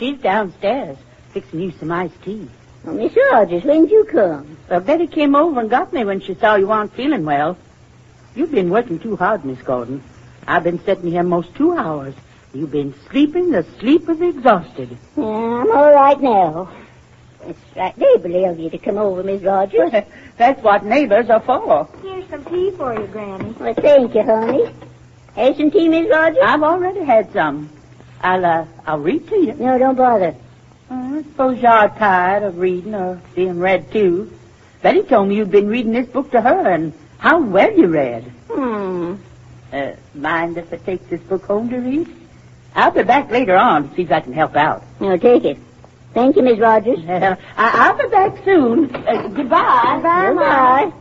she's downstairs, fixing you some iced tea. Oh, Miss Rogers, when did you come? Well, Betty came over and got me when she saw you weren't feeling well. You've been working too hard, Miss Gordon. I've been sitting here most 2 hours. You've been sleeping the sleep of the exhausted. Yeah, I'm all right now. It's right neighborly of you to come over, Miss Rogers. That's what neighbors are for. Here's some tea for you, Granny. Well, thank you, honey. Have some tea, Miss Rogers? I've already had some. I'll read to you. No, don't bother. I suppose you're tired of reading or being read to. Betty told me you'd been reading this book to her, and how well you read. Mind if I take this book home to read? I'll be back later on to see if I can help out. No, take it. Thank you, Miss Rogers. I'll be back soon. Goodbye. Bye-bye.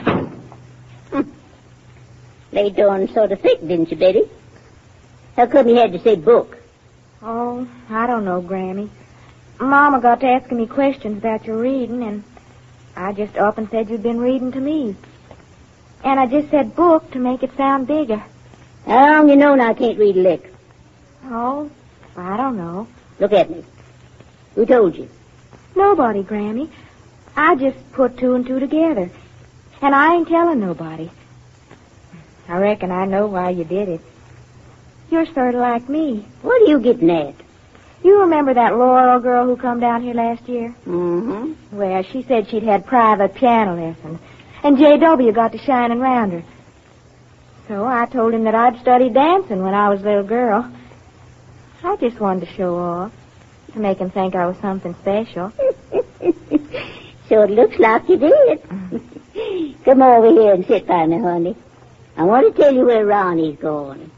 Laid on sort of thick, didn't you, Betty? How come you had to say book? Oh, I don't know, Granny. Mama got to asking me questions about your reading, and I just up and said you'd been reading to me. And I just said book to make it sound bigger. How long you known I can't read a lick? Oh, I don't know. Look at me. Who told you? Nobody, Granny. I just put 2 and 2 together. And I ain't telling nobody. I reckon I know why you did it. You're sort of like me. What are you getting at? You remember that Laurel girl who come down here last year? Mm-hmm. Well, she said she'd had private piano lessons. And J.W. got to shining round her. So I told him that I'd studied dancing when I was a little girl. I just wanted to show off. To make him think I was something special. So it looks like you did. Come over here and sit by me, honey. I want to tell you where Ronnie's going.